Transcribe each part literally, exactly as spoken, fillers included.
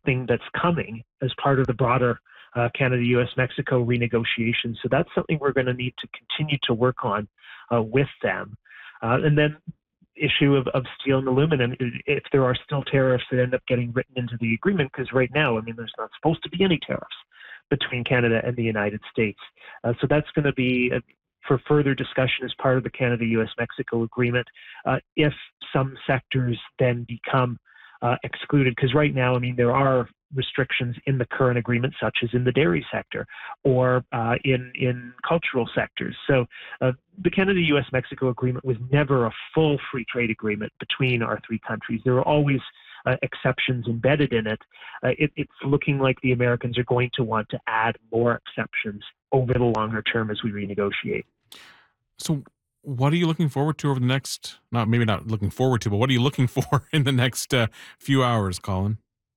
something that's coming as part of the broader uh, Canada, U S, Mexico renegotiation. So that's something we're going to need to continue to work on uh, with them. Uh, and then issue of, of steel and aluminum, if there are still tariffs that end up getting written into the agreement, because right now, I mean, there's not supposed to be any tariffs between Canada and the United States. Uh, so that's going to be a, for further discussion as part of the Canada, U S, Mexico agreement, uh, if some sectors then become uh, excluded. Because right now, I mean, there are restrictions in the current agreement, such as in the dairy sector or uh, in, in cultural sectors. So uh, the Canada, U S, Mexico agreement was never a full free trade agreement between our three countries. There were always uh, exceptions embedded in it. Uh, it. It's looking like the Americans are going to want to add more exceptions over the longer term as we renegotiate. So what are you looking forward to over the next, not maybe not looking forward to, but what are you looking for in the next uh, few hours, Colin?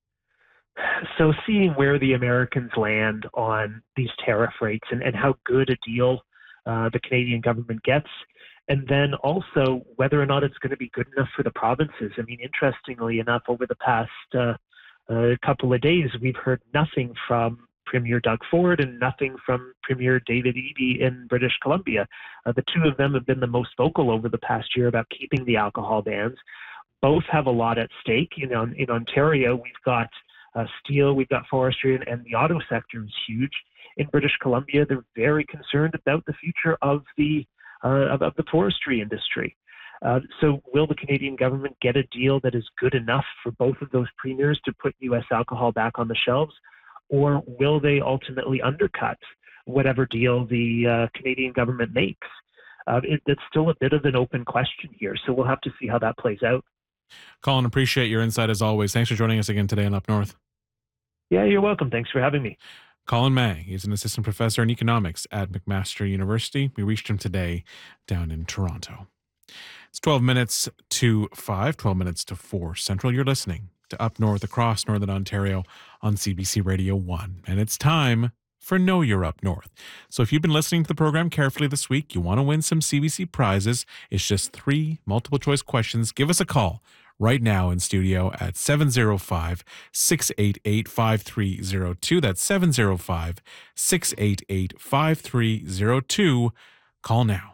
So seeing where the Americans land on these tariff rates and, and how good a deal uh, the Canadian government gets, and then also whether or not it's going to be good enough for the provinces. I mean, interestingly enough, over the past uh, uh, couple of days, we've heard nothing from Premier Doug Ford and nothing from Premier David Eby in British Columbia. Uh, the two of them have been the most vocal over the past year about keeping the alcohol bans. Both have a lot at stake. You know, in Ontario, we've got Uh, steel, we've got forestry, and, and the auto sector is huge. In British Columbia, they're very concerned about the future of the uh, of, of the forestry industry. Uh, so will the Canadian government get a deal that is good enough for both of those premiers to put U S alcohol back on the shelves, or will they ultimately undercut whatever deal the uh, Canadian government makes? Uh, it, it's still a bit of an open question here, so we'll have to see how that plays out. Colin, appreciate your insight as always. Thanks for joining us again today on Up North. Yeah, you're welcome. Thanks for having me. Colin Mang is an assistant professor in economics at McMaster University. We reached him today down in Toronto. It's twelve minutes to five, twelve minutes to four Central. You're listening to Up North across Northern Ontario on C B C Radio one. And it's time for Know You're Up North. So if you've been listening to the program carefully this week, you want to win some C B C prizes. It's just three multiple choice questions. Give us a call right now in studio at seven oh five, six eight eight, five three oh two. That's seven oh five, six eight eight, five three oh two. Call now.